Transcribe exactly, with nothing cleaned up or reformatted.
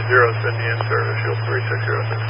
zero, send me in service, yield three six zero six.